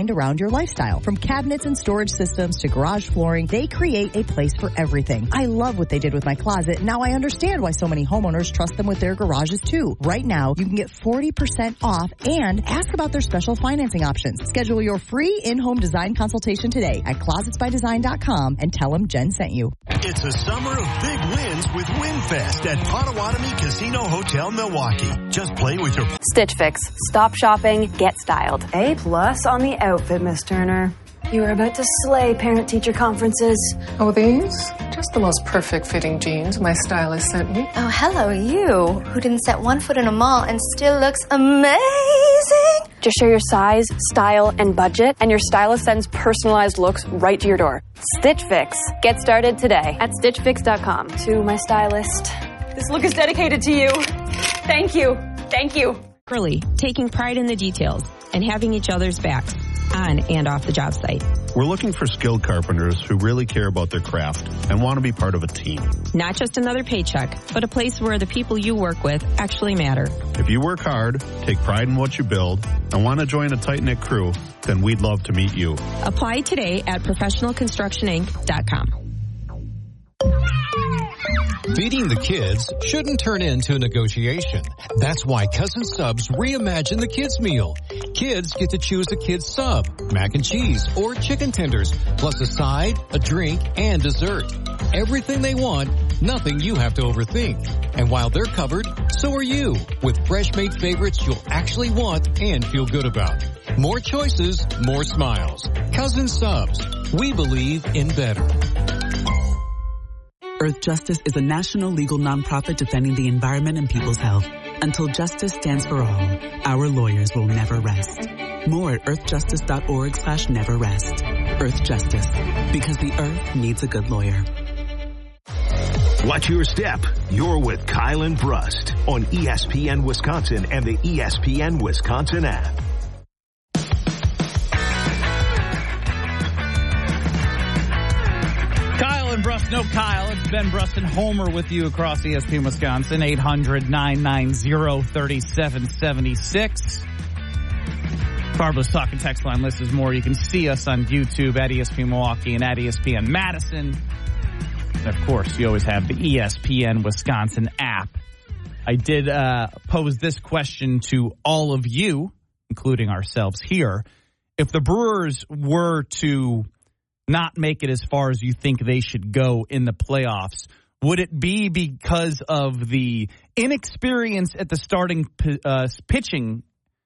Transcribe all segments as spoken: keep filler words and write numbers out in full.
designed around your lifestyle. From cabinets and storage systems to garage flooring, they create a place for everything. I love what they did with my closet. Now I understand why so many homeowners trust them with their garages too. Right now, you can get forty percent off and ask about their special financing options. Schedule your free in-home design consultation today at closets by design dot com and tell them Jen sent you. It's a summer of big wins with WinFest at Potawatomi Casino Hotel, Milwaukee. Just play with your Stitch Fix. Stop shopping, get styled. A plus on the outfit, Miss Turner. You are about to slay parent-teacher conferences. Oh, these? Just the most perfect fitting jeans my stylist sent me. Oh, hello, you, who didn't set one foot in a mall and still looks amazing. Just share your size, style, and budget, and your stylist sends personalized looks right to your door. Stitch Fix. Get started today at stitch fix dot com. To my stylist. This look is dedicated to you. Thank you. Thank you. Early, taking pride in the details and having each other's backs on and off the job site. We're looking for skilled carpenters who really care about their craft and want to be part of a team. Not just another paycheck, but a place where the people you work with actually matter. If you work hard, take pride in what you build, and want to join a tight-knit crew, then we'd love to meet you. Apply today at professional construction inc dot com. Feeding the kids shouldn't turn into a negotiation. That's why Cousin Subs reimagined the kids' meal. Kids get to choose a kid's sub, mac and cheese, or chicken tenders, plus a side, a drink, and dessert. Everything they want, nothing you have to overthink. And while they're covered, so are you, with fresh-made favorites you'll actually want and feel good about. More choices, more smiles. Cousin Subs. We believe in better. Earth Justice is a national legal nonprofit defending the environment and people's health. Until justice stands for all, our lawyers will never rest. More at earth justice dot org slash never rest. Earth Justice, because the earth needs a good lawyer. Watch your step. You're with Kyle and Brust on E S P N Wisconsin and the E S P N Wisconsin app. Brust, no Kyle. It's Ben Brust and Homer with you across E S P N Wisconsin. eight hundred, nine nine zero, three seven seven six. Farbo's Talking Text Line list is more. You can see us on YouTube at E S P N Milwaukee and at E S P N Madison. And of course, you always have the E S P N Wisconsin app. I did uh, pose this question to all of you, including ourselves here. If the Brewers were to not make it as far as you think they should go in the playoffs, would it be because of the inexperience at the starting uh, pitching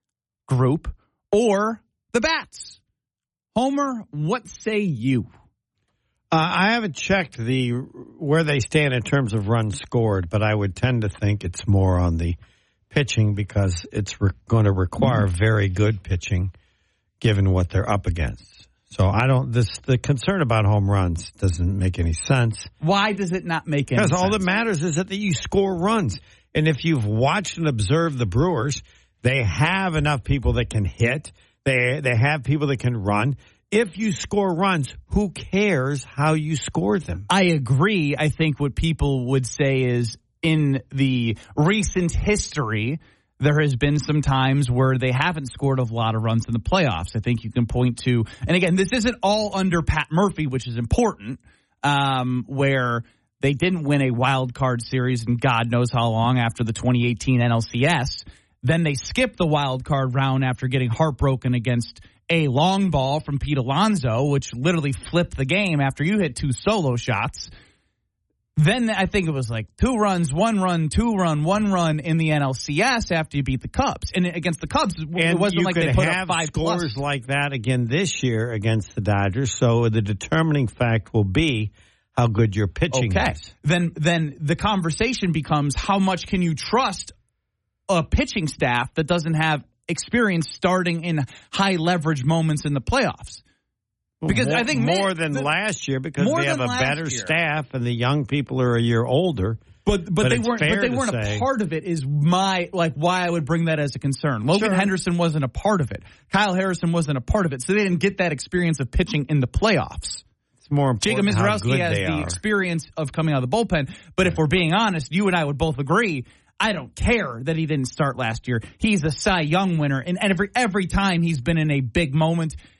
group or the bats? Homer, what say you? Uh, I haven't checked the where they stand in terms of runs scored, but I would tend to think it's more on the pitching because it's re- going to require mm-hmm. very good pitching given what they're up against. So I don't. This the concern about home runs doesn't make any sense. Why does it not make any sense? Because all that matters is that you score runs. And if you've watched and observed the Brewers, they have enough people that can hit. They they have people that can run. If you score runs, who cares how you score them? I agree. I think what people would say is in the recent history, there has been some times where they haven't scored a lot of runs in the playoffs. I think you can point to, and again, this isn't all under Pat Murphy, which is important, um, where they didn't win a wild card series in God knows how long after the twenty eighteen N L C S. Then they skipped the wild card round after getting heartbroken against a long ball from Pete Alonso, which literally flipped the game after you hit two solo shots. Then I think it was like two runs, one run, two run, one run in the N L C S after you beat the Cubs. And against the Cubs, it and wasn't like they put up five scores plus. Like that again this year against the Dodgers. So the determining fact will be how good your pitching okay. is. Then, then the conversation becomes how much can you trust a pitching staff that doesn't have experience starting in high leverage moments in the playoffs? Because more, I think more than the, last year because they have a better year. staff and the young people are a year older. But but, but they weren't but they weren't say. a part of it is my like why I would bring that as a concern. Logan sure. Henderson wasn't a part of it. Kyle Harrison wasn't a part of it. So they didn't get that experience of pitching in the playoffs. It's more important Jacob Mizorowski has the are. experience of coming out of the bullpen. But if we're being honest, you and I would both agree, I don't care that he didn't start last year. He's a Cy Young winner, and every every time he's been in a big moment,